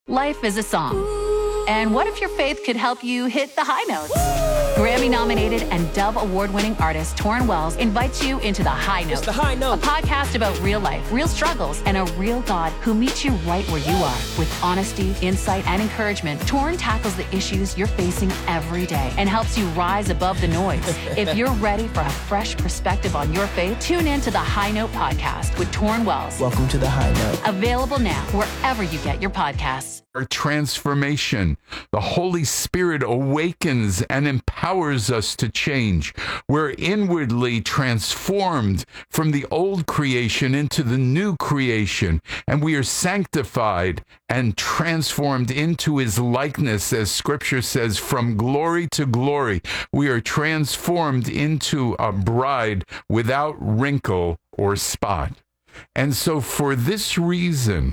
Life is a song. And what if your faith could help you hit the high notes? Grammy-nominated and Dove Award-winning artist Torrin Wells invites you into The High Note. It's The High Note. A podcast about real life, real struggles, and a real God who meets you right where you are. With honesty, insight, and encouragement, Torrin tackles the issues you're facing every day and helps you rise above the noise. If you're ready for a fresh perspective on your faith, tune in to The High Note podcast with Torrin Wells. Welcome to The High Note. Available now wherever you get your podcasts. Our transformation. The Holy Spirit awakens and empowers us to change. We're inwardly transformed from the old creation into the new creation, and we are sanctified and transformed into his likeness, as Scripture says, from glory to glory. We are transformed into a bride without wrinkle or spot. And so for this reason,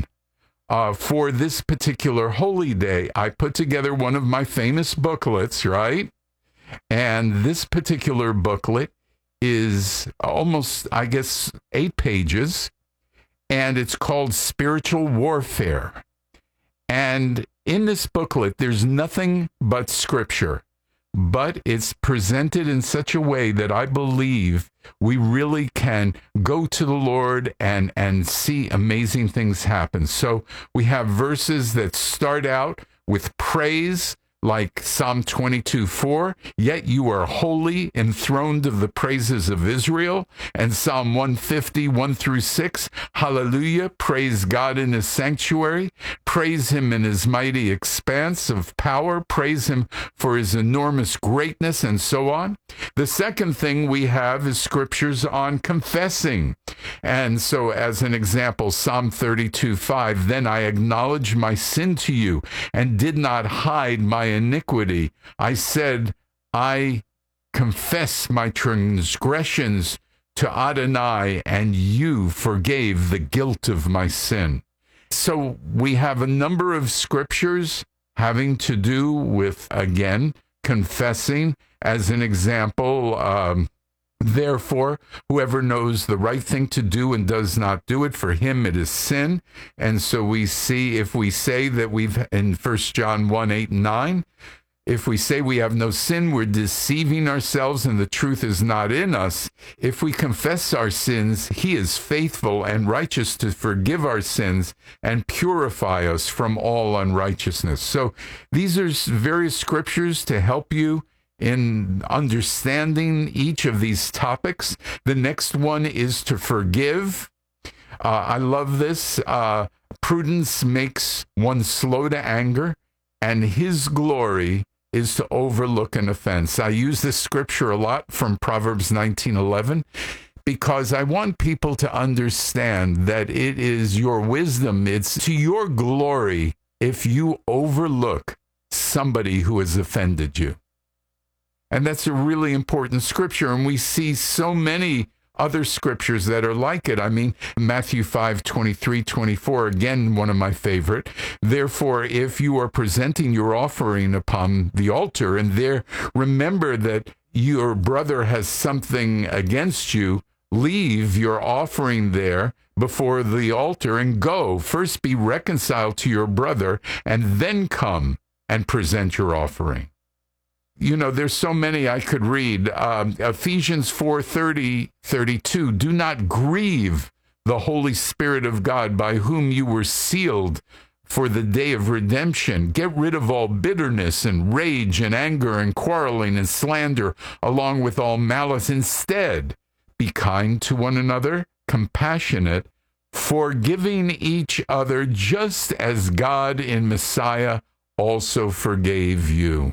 for this particular holy day, I put together one of my famous booklets, right? And this particular booklet is almost, I guess, 8 pages, and it's called Spiritual Warfare. And in this booklet, there's nothing but scripture, but it's presented in such a way that I believe we really can go to the Lord and see amazing things happen. So we have verses that start out with praise, like Psalm 22:4, yet you are holy, enthroned of the praises of Israel, and Psalm 150, 1-6, hallelujah, praise God in his sanctuary, praise him in his mighty expanse of power, praise him for his enormous greatness, and so on. The second thing we have is scriptures on confessing. And so as an example, Psalm 32:5, then I acknowledged my sin to you and did not hide my iniquity. I said, I confess my transgressions to Adonai, and you forgave the guilt of my sin. So we have a number of scriptures having to do with, again, confessing. As an example, therefore, whoever knows the right thing to do and does not do it, for him it is sin. And so we see, if we say that we've, in 1 John 1:8-9, if we say we have no sin, we're deceiving ourselves and the truth is not in us. If we confess our sins, he is faithful and righteous to forgive our sins and purify us from all unrighteousness. So these are various scriptures to help you in understanding each of these topics. The next one is to forgive. I love this. Prudence makes one slow to anger, and his glory is to overlook an offense. I use this scripture a lot from Proverbs 19:11 because I want people to understand that it is your wisdom. It's to your glory if you overlook somebody who has offended you. And that's a really important scripture. And we see so many other scriptures that are like it. I mean, Matthew 5:23-24, again, one of my favorite. Therefore, if you are presenting your offering upon the altar and there remember that your brother has something against you, leave your offering there before the altar and go. First be reconciled to your brother and then come and present your offering. You know, there's so many I could read. Ephesians 4:30-32, do not grieve the Holy Spirit of God by whom you were sealed for the day of redemption. Get rid of all bitterness and rage and anger and quarreling and slander, along with all malice. Instead, be kind to one another, compassionate, forgiving each other, just as God in Messiah also forgave you.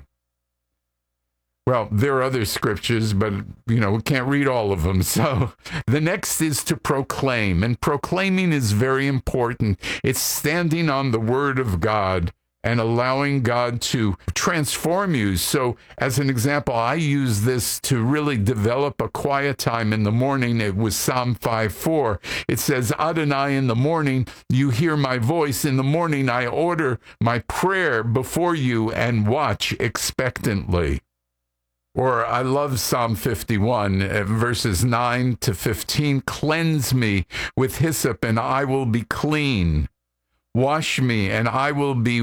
Well, there are other scriptures, but, we can't read all of them. So the next is to proclaim, and proclaiming is very important. It's standing on the word of God and allowing God to transform you. So as an example, I use this to really develop a quiet time in the morning. It was Psalm 5:4. It says, Adonai, in the morning, you hear my voice. In the morning, I order my prayer before you and watch expectantly. Or I love Psalm 51, verses 9-15. Cleanse me with hyssop, and I will be clean. Wash me, and I will be